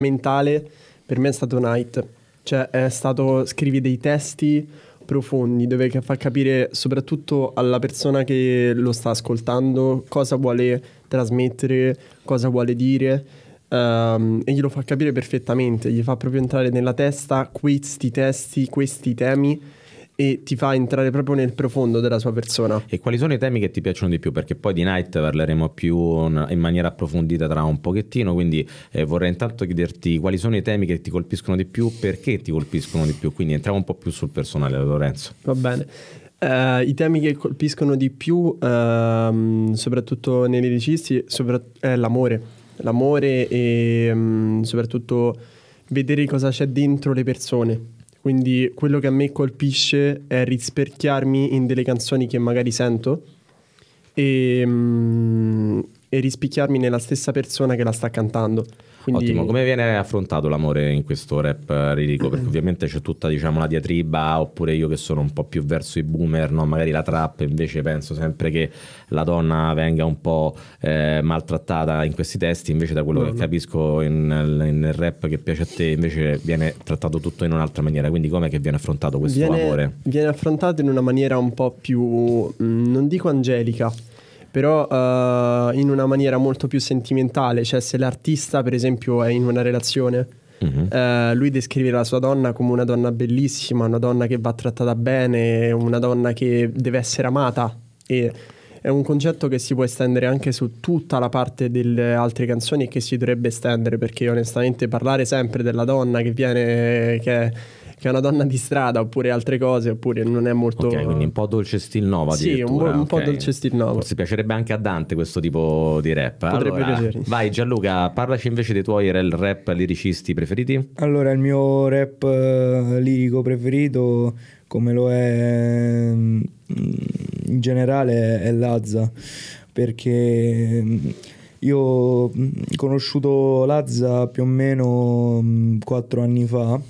mentale per me è stato Night. Cioè è stato, scrivi dei testi profondi dove fa capire soprattutto alla persona che lo sta ascoltando cosa vuole trasmettere, cosa vuole dire, e glielo fa capire perfettamente, gli fa proprio entrare nella testa questi testi, questi temi, e ti fa entrare proprio nel profondo della sua persona. E quali sono i temi che ti piacciono di più? Perché poi di Night parleremo più in maniera approfondita tra un pochettino, quindi vorrei intanto chiederti quali sono i temi che ti colpiscono di più, perché ti colpiscono di più, quindi entriamo un po' più sul personale, Lorenzo. Va bene. I temi che colpiscono di più, soprattutto nei liricisti, è l'amore e soprattutto vedere cosa c'è dentro le persone. Quindi quello che a me colpisce è rispecchiarmi in delle canzoni che magari sento e rispecchiarmi nella stessa persona che la sta cantando. Quindi... Ottimo, come viene affrontato l'amore in questo rap lirico? Perché ovviamente c'è tutta, diciamo, la diatriba, oppure io che sono un po' più verso i boomer, no? Magari la trap, invece penso sempre che la donna venga un po' maltrattata in questi testi, invece da quello che capisco nel rap che piace a te invece viene trattato tutto in un'altra maniera, quindi com'è che viene affrontato questo amore? Viene affrontato in una maniera un po' più, non dico angelica, però in una maniera molto più sentimentale. Cioè se l'artista per esempio è in una relazione, lui descrive la sua donna come una donna bellissima, una donna che va trattata bene, una donna che deve essere amata, e è un concetto che si può estendere anche su tutta la parte delle altre canzoni e che si dovrebbe estendere, perché onestamente parlare sempre della donna che viene, che è una donna di strada oppure altre cose, oppure non è molto... Ok, quindi un po' dolce stil Nova. Sì, un po' dolce stil Nova. Forse piacerebbe anche a Dante questo tipo di rap. Potrebbe piacergli. Vai Gianluca, parlaci invece dei tuoi rap liricisti preferiti. Allora, il mio rap lirico preferito, come lo è in generale, è Lazza, perché io ho conosciuto Lazza più o meno 4 anni fa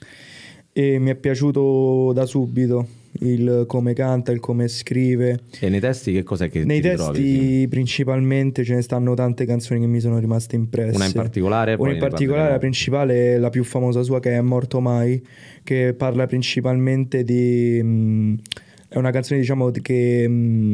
e mi è piaciuto da subito il come canta, il come scrive. E nei testi che cos'è che nei ti testi ritrovi? Principalmente ce ne stanno tante canzoni che mi sono rimaste impresse. Una in particolare? Una in particolare, la principale, la più famosa sua, che è Morto Mai, che parla principalmente di... è una canzone, diciamo, che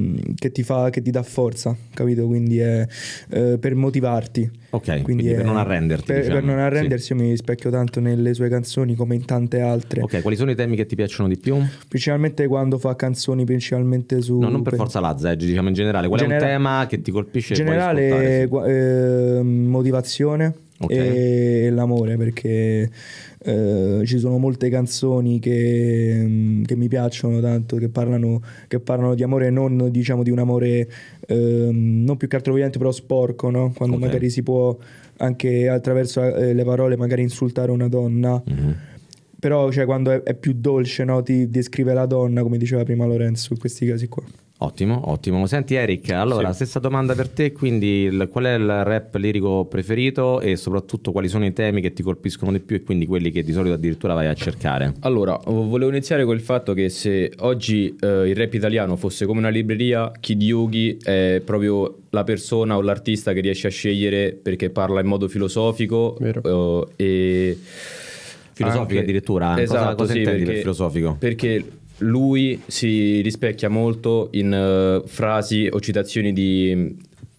ti dà forza, capito? Quindi è per motivarti. Ok, quindi per non arrenderti, diciamo. Per non arrendersi, sì. Io mi rispecchio tanto nelle sue canzoni come in tante altre. Ok, quali sono i temi che ti piacciono di più? Principalmente quando fa canzoni principalmente su... No, non per forza Lazza, diciamo in generale. Qual è un tema che ti colpisce? In generale, motivazione, okay. E l'amore, perché ci sono molte canzoni che mi piacciono tanto, che parlano di amore, non diciamo di un amore non più che altro violento, però sporco, no? Quando magari si può anche attraverso le parole magari insultare una donna, però cioè quando è più dolce, no? Ti descrive la donna, come diceva prima Lorenzo, in questi casi qua. Ottimo, ottimo. Senti Eric, allora stessa domanda per te, quindi qual è il rap lirico preferito e soprattutto quali sono i temi che ti colpiscono di più e quindi quelli che di solito addirittura vai a cercare? Allora, volevo iniziare col fatto che se oggi il rap italiano fosse come una libreria, Kid Yugi è proprio la persona o l'artista che riesce a scegliere, perché parla in modo filosofico e... Filosofico anche, addirittura? Esatto, cosa intendi per filosofico? Perché lui si rispecchia molto in frasi o citazioni di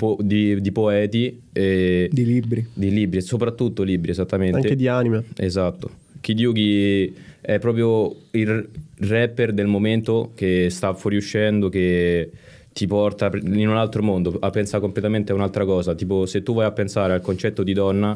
poeti e di libri, soprattutto libri, esattamente. Anche di anime. Esatto. Kid Yugi è proprio il rapper del momento che sta fuoriuscendo, che ti porta in un altro mondo, a pensare completamente a un'altra cosa. Tipo, se tu vai a pensare al concetto di donna,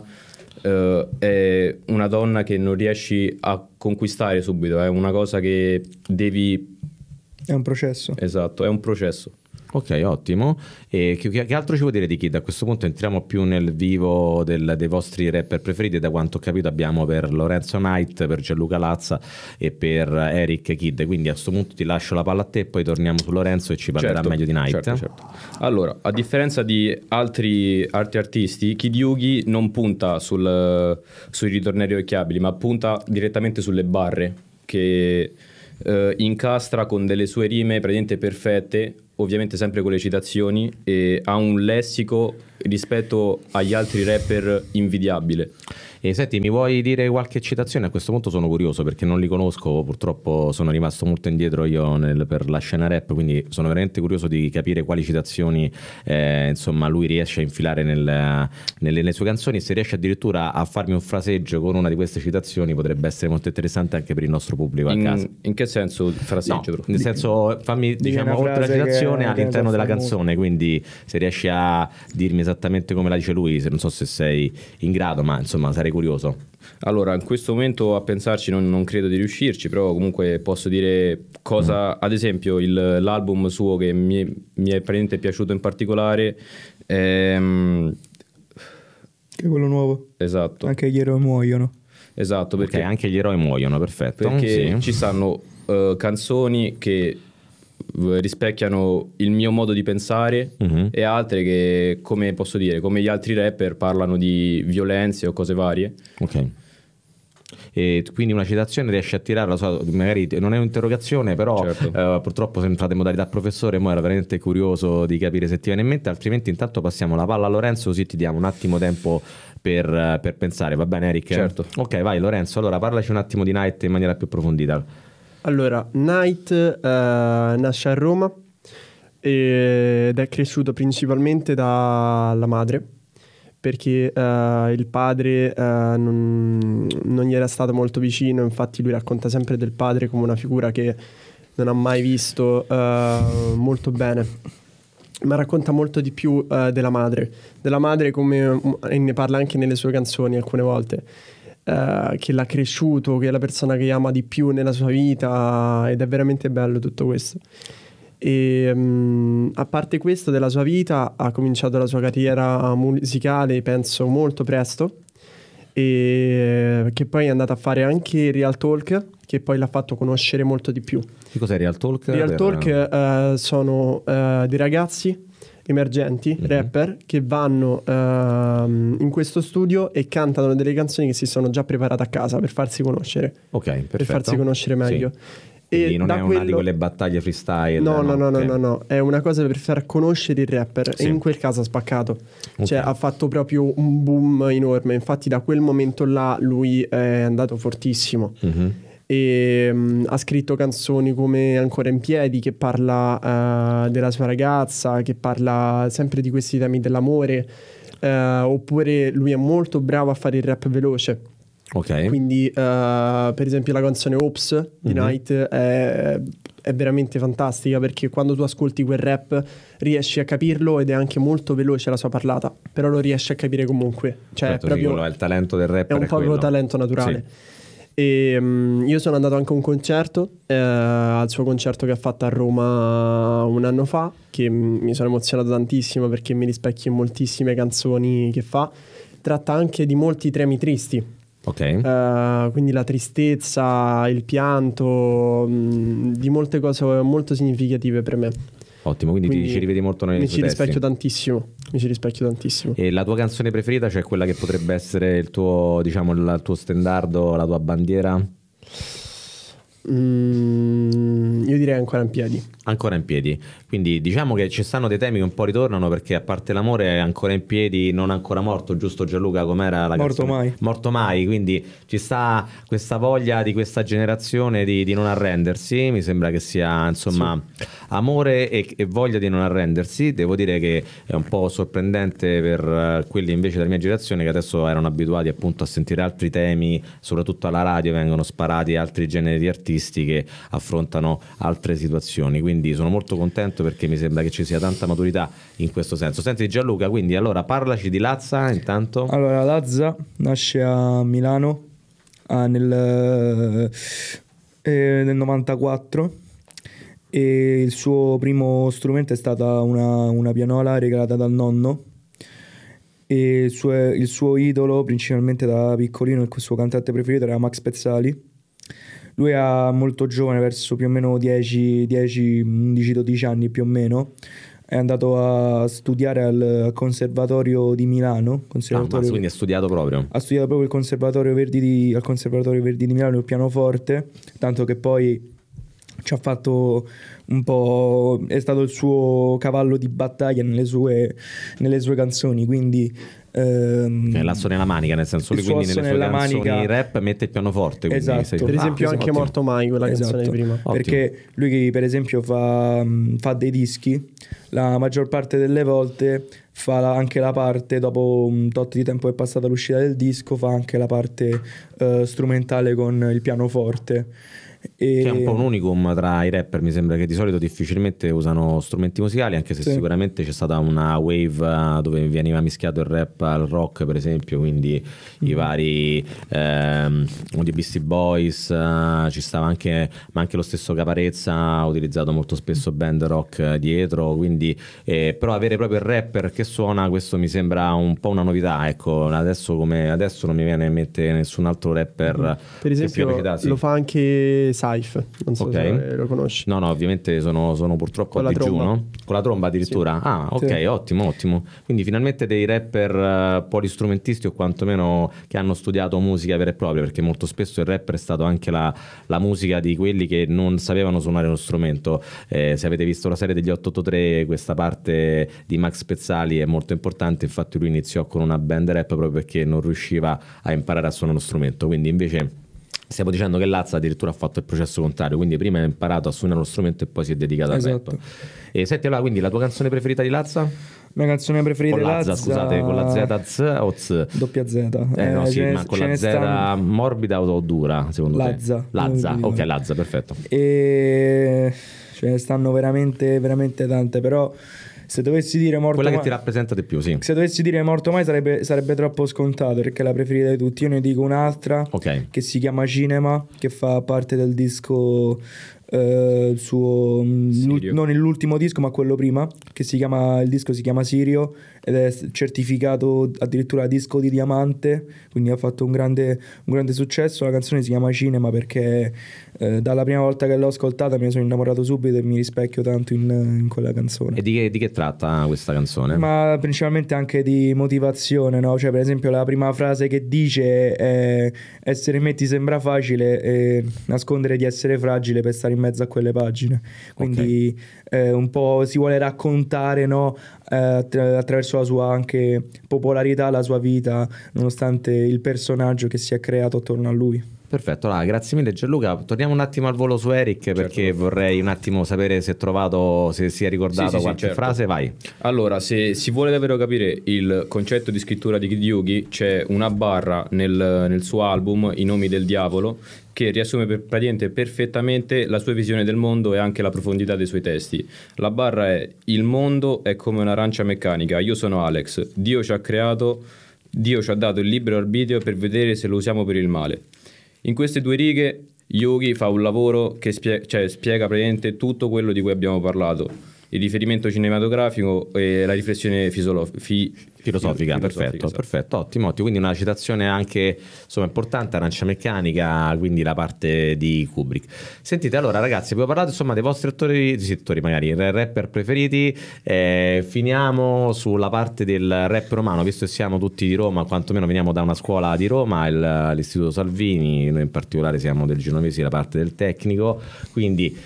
è una donna che non riesci a conquistare subito, è una cosa che devi... È un processo. Esatto, è un processo. Ok, ottimo. E che altro ci vuoi dire di Kid? A questo punto entriamo più nel vivo dei vostri rapper preferiti. Da quanto ho capito abbiamo per Lorenzo Night, per Gianluca Lazza e per Eric Kid. Quindi a questo punto ti lascio la palla a te, poi torniamo su Lorenzo e ci parlerà meglio di Night. Certo. Allora, a differenza di altri artisti, Kid Yugi non punta sui ritornelli orecchiabili, ma punta direttamente sulle barre, che incastra con delle sue rime praticamente perfette, ovviamente sempre con le citazioni, e ha un lessico rispetto agli altri rapper invidiabile. E senti, mi vuoi dire qualche citazione? A questo punto sono curioso perché non li conosco, purtroppo sono rimasto molto indietro io per la scena rap, quindi sono veramente curioso di capire quali citazioni insomma lui riesce a infilare nelle sue canzoni. Se riesce addirittura a farmi un fraseggio con una di queste citazioni potrebbe essere molto interessante anche per il nostro pubblico a casa. In che senso fraseggio? No, nel senso, fammi diciamo oltre la citazione all'interno della canzone, quindi se riesci a dirmi esattamente come la dice lui, non so se sei in grado, ma insomma sarei curioso. Allora, in questo momento a pensarci non credo di riuscirci, però comunque posso dire cosa, ad esempio l'album suo che mi è praticamente piaciuto in particolare, Che è quello nuovo. esatto, Anche gli eroi muoiono. esatto, perché, Ok, anche gli eroi muoiono, perfetto. perché Sì. ci stanno canzoni che rispecchiano il mio modo di pensare Mhm. e altre che, come posso dire, come gli altri rapper parlano di violenze o cose varie. Ok. E quindi una citazione riesce a tirarla, magari non è un'interrogazione, però Certo. purtroppo se entrate in modalità professore, mo era veramente curioso di capire se ti viene in mente, altrimenti intanto passiamo la palla a Lorenzo così ti diamo un attimo tempo per pensare, va bene Eric? Certo. Ok, vai Lorenzo, allora parlaci un attimo di Night in maniera più approfondita. Allora, Night nasce a Roma ed è cresciuto principalmente dalla madre, perché il padre non gli era stato molto vicino, infatti lui racconta sempre del padre come una figura che non ha mai visto molto bene, ma racconta molto di più della madre come, e ne parla anche nelle sue canzoni alcune volte. Che l'ha cresciuto, che è la persona che ama di più nella sua vita, ed è veramente bello tutto questo. E a parte questo della sua vita, ha cominciato la sua carriera musicale penso molto presto, e che poi è andata a fare anche Real Talk, che poi l'ha fatto conoscere molto di più. Che cos'è Real Talk? Real Talk sono dei ragazzi emergenti, rapper, che vanno in questo studio e cantano delle canzoni che si sono già preparate a casa per farsi conoscere, Ok, perfetto. per farsi conoscere meglio. Sì. Quindi non da è una di quelle battaglie freestyle. No, ok. no, è una cosa per far conoscere il rapper, Sì. e in quel caso ha spaccato. Ok. Cioè ha fatto proprio un boom enorme, infatti da quel momento là lui è andato fortissimo. Mhm. E ha scritto canzoni come Ancora in piedi, che parla della sua ragazza, che parla sempre di questi temi dell'amore, oppure lui è molto bravo a fare il rap veloce, Ok. quindi per esempio la canzone Ops di Night è veramente fantastica, perché quando tu ascolti quel rap riesci a capirlo ed è anche molto veloce la sua parlata, però lo riesci a capire comunque, cioè Certo, sì, proprio quello è il talento del rapper. è un po' quello. talento naturale. Sì. E io sono andato anche a un concerto, al suo concerto che ha fatto a Roma un anno fa, che mi sono emozionato tantissimo perché mi rispecchia in moltissime canzoni che fa. Tratta anche di molti temi tristi, Ok. quindi la tristezza, il pianto, di molte cose molto significative per me. Ottimo, quindi ci rivedi molto nei Mi suoi ci testi. rispecchio tantissimo, mi ci rispecchio tantissimo. E la tua canzone preferita, cioè quella che potrebbe essere il tuo, diciamo, il tuo stendardo, la tua bandiera? Io direi Ancora in piedi. Ancora in piedi. Quindi diciamo che ci stanno dei temi che un po' ritornano, perché a parte l'amore è ancora in piedi, non ancora morto, giusto Gianluca? Com'era la Morto canzone? mai. Morto mai, quindi ci sta questa voglia di questa generazione di non arrendersi. Mi sembra che sia insomma amore e voglia di non arrendersi. Devo dire che è un po' sorprendente per quelli invece della mia generazione, che adesso erano abituati appunto a sentire altri temi, soprattutto alla radio vengono sparati altri generi di artisti che affrontano altre situazioni, quindi sono molto contento perché mi sembra che ci sia tanta maturità in questo senso. Senti Gianluca, quindi allora parlaci di Lazza intanto. Allora, Lazza nasce a Milano nel 94, e il suo primo strumento è stata una pianola regalata dal nonno, e il suo idolo principalmente da piccolino, il suo cantante preferito era Max Pezzali. Lui è molto giovane, verso più o meno 10, 11, 12 anni più o meno, è andato a studiare al Conservatorio di Milano. Quindi ha studiato proprio. Ha studiato proprio al Conservatorio Verdi di Milano il pianoforte, tanto che poi ci ha fatto un po', è stato il suo cavallo di battaglia nelle sue canzoni, quindi l'asso nella manica, nel senso il che suo quindi asso nelle sue nella canzoni manica rap mette il pianoforte, quindi esatto. Per esempio anche ottimo. Morto Mai, quella canzone di prima. Ottimo. perché lui che per esempio fa dei dischi, la maggior parte delle volte fa anche la parte, dopo un tot di tempo che è passata l'uscita del disco, fa anche la parte strumentale con il pianoforte. Che è un po' un unicum tra i rapper, mi sembra che di solito difficilmente usano strumenti musicali, anche se Sì. sicuramente c'è stata una wave dove veniva mischiato il rap al rock, per esempio, quindi i vari di Beastie Boys, ci stava anche, ma anche lo stesso Caparezza ha utilizzato molto spesso band rock dietro, quindi però avere proprio il rapper che suona, questo mi sembra un po' una novità, ecco, adesso non mi viene in mente nessun altro rapper Per esempio sì. lo fa anche Saif, non so se lo conosci. No, ovviamente sono purtroppo Con a la digiuno. tromba. Con la tromba addirittura. Sì. Ah, ok, Sì. ottimo. Quindi finalmente dei rapper polistrumentisti, o quantomeno che hanno studiato musica vera e propria, perché molto spesso il rapper è stato anche la musica di quelli che non sapevano suonare uno strumento. Se avete visto la serie degli 883, questa parte di Max Pezzali è molto importante, infatti lui iniziò con una band rap proprio perché non riusciva a imparare a suonare uno strumento, quindi invece stiamo dicendo che Lazza addirittura ha fatto il processo contrario, quindi prima ha imparato a suonare uno strumento e poi si è dedicato al Esatto. rap. E senti, allora, quindi la tua canzone preferita di Lazza? La mia canzone preferita Con di Lazza, scusate, con la Z o Z? doppia Z. No, sì, ma con ce la ne Z stanno- morbida o dura, secondo Lazza. te? Lazza, ok, Lazza, perfetto. E ce ne stanno veramente, veramente tante, però se dovessi dire Morto Quella che Mai, ti rappresenta di più, sì. se dovessi dire Morto Mai sarebbe troppo scontato, perché è la preferita di tutti. Io ne dico un'altra Ok. che si chiama Cinema, che fa parte del disco suo Sirio. non l'ultimo disco ma quello prima, che il disco si chiama Sirio ed è certificato addirittura disco di diamante, quindi ha fatto un grande successo. La canzone si chiama Cinema perché dalla prima volta che l'ho ascoltata mi sono innamorato subito e mi rispecchio tanto in quella canzone. E di che tratta questa canzone? Ma principalmente anche di motivazione, no? Cioè, per esempio, la prima frase che dice è: essere me ti sembra facile e nascondere di essere fragile per stare in mezzo a quelle pagine. Quindi un po' si vuole raccontare, no? Attraverso la sua anche popolarità, la sua vita, nonostante il personaggio che si è creato attorno a lui. Perfetto, allora, grazie mille Gianluca. Torniamo un attimo al volo su Eric, perché vorrei un attimo sapere se si è ricordato Sì, qualche certo. frase, vai. Allora, se si vuole davvero capire il concetto di scrittura di Kid Yugi, c'è una barra nel suo album I nomi del diavolo che riassume praticamente perfettamente la sua visione del mondo e anche la profondità dei suoi testi. La barra è: il mondo è come un'arancia meccanica, io sono Alex, Dio ci ha creato, Dio ci ha dato il libero arbitrio per vedere se lo usiamo per il male. In queste due righe Yugi fa un lavoro che spiega praticamente tutto quello di cui abbiamo parlato, il riferimento cinematografico e la riflessione filosofica. Perfetto, esatto. perfetto, ottimo. Quindi una citazione anche insomma importante, Arancia Meccanica, quindi la parte di Kubrick. Sentite, allora ragazzi, abbiamo parlato insomma dei vostri attori magari rapper preferiti, finiamo sulla parte del rap romano, visto che siamo tutti di Roma, quantomeno veniamo da una scuola di Roma, l'Istituto Salvini, noi in particolare siamo del Genovesi, la parte del tecnico, quindi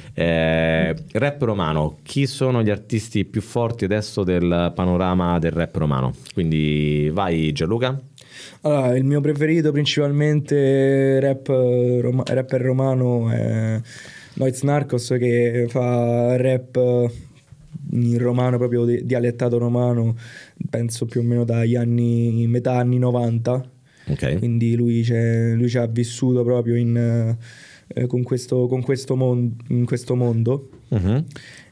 rap romano, chi sono gli artisti più forti adesso del panorama del rap romano? Quindi vai Gianluca. Allora, il mio preferito principalmente rapper romano è Noiz Narcos, che fa rap in romano, proprio dialettato romano, penso più o meno metà anni 90. Ok. Quindi lui ci ha vissuto proprio in questo mondo. Uh-huh.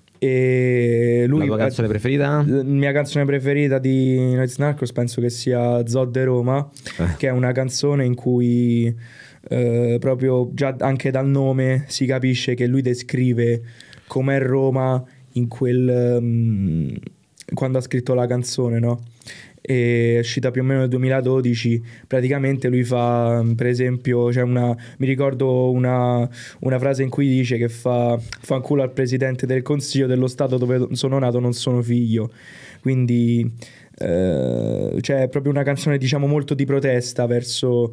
E lui, la tua canzone preferita? La mia canzone preferita di Noiz Narcos penso che sia Zod de Roma, che è una canzone in cui proprio già anche dal nome si capisce che lui descrive com'è Roma in quando ha scritto la canzone, no? È uscita più o meno nel 2012. Praticamente lui fa, per esempio, mi ricordo una frase in cui dice che fa un culo al presidente del Consiglio dello Stato dove sono nato, non sono figlio. Quindi Cioè è proprio una canzone diciamo molto di protesta verso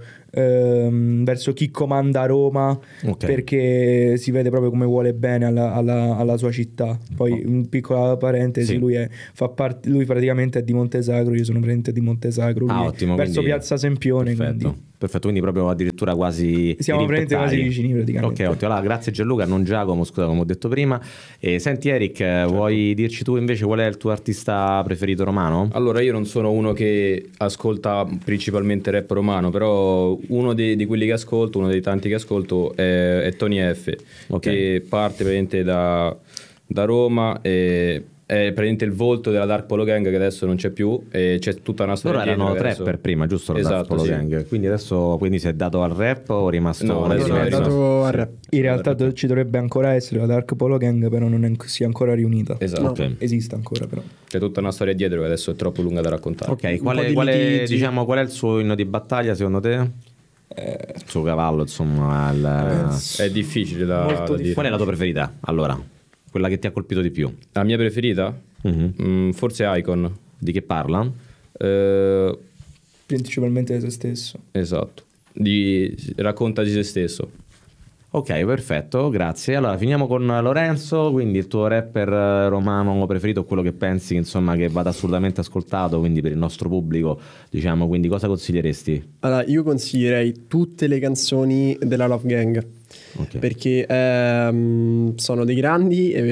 chi comanda a Roma, perché si vede proprio come vuole bene alla sua città. Poi in piccola parentesi, lui praticamente è di Montesagro, io sono praticamente di Montesagro, lui ottimo, verso quindi, Piazza Sempione, perfetto, quindi proprio addirittura quasi siamo praticamente quasi vicini praticamente. Ok, ottimo. Allora, grazie Gianluca, non Giacomo, scusa, come ho detto prima. E senti Eric, vuoi dirci tu invece qual è il tuo artista preferito romano? Allora, io non sono uno che ascolta principalmente rap romano, però uno di quelli che ascolto, uno dei tanti che ascolto è Tony F, che parte praticamente da Roma e è praticamente il volto della Dark Polo Gang, che adesso non c'è più, e c'è tutta una storia. Loro erano trapper prima, giusto? La Dark Polo Gang. Quindi adesso si è dato al rap o è rimasto? È dato al rap. In realtà ci dovrebbe ancora essere la Dark Polo Gang, però non si è ancora riunita. Esatto. Esiste ancora, però c'è tutta una storia dietro che adesso è troppo lunga da raccontare. Ok, qual è il suo inno di battaglia secondo te? Il suo cavallo, insomma. È difficile da dire. Qual è la tua preferita? Allora, quella che ti ha colpito di più? La mia preferita? Forse Icon. Di che parla? Principalmente di se stesso. Esatto. Racconta di se stesso. Ok, perfetto, grazie. Allora finiamo con Lorenzo, quindi il tuo rapper romano preferito, quello che pensi insomma che vada assolutamente ascoltato, quindi per il nostro pubblico, diciamo, quindi cosa consiglieresti? Allora, io consiglierei tutte le canzoni della Love Gang. Perché sono dei grandi e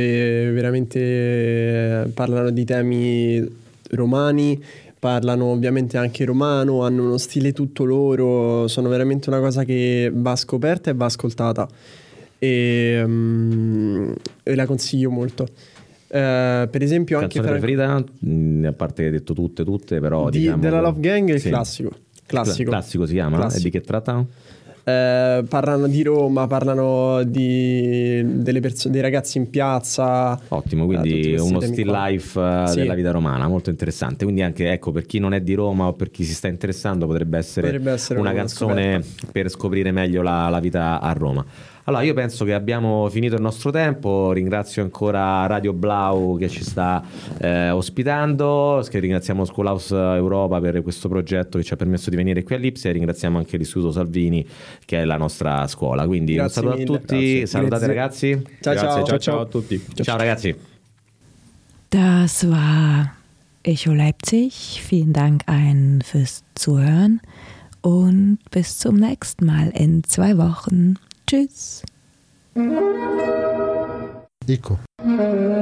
veramente parlano di temi romani, parlano ovviamente anche romano, hanno uno stile tutto loro, sono veramente una cosa che va scoperta e va ascoltata e la consiglio molto. Per esempio anche canzone preferita, a parte che hai detto tutte però della Love Gang è il classico si chiama. Classico. E di che tratta? Parlano di Roma, parlano dei ragazzi in piazza. Ottimo, quindi uno still life della vita romana, molto interessante. Quindi anche, ecco, per chi non è di Roma o per chi si sta interessando potrebbe essere una canzone per scoprire meglio la vita a Roma. Allora, io penso che abbiamo finito il nostro tempo. Ringrazio ancora Radio Blau che ci sta ospitando, ringraziamo Schoolhouse Europa per questo progetto che ci ha permesso di venire qui all'Ipsia, e ringraziamo anche l'Istituto Salvini che è la nostra scuola. Quindi un saluto a tutti, salutate ragazzi. Ciao a tutti. Ciao ragazzi. Das war Echo Leipzig. Vielen Dank allen fürs Zuhören und bis zum nächsten Mal in 2 Wochen. Tschüss. Dico.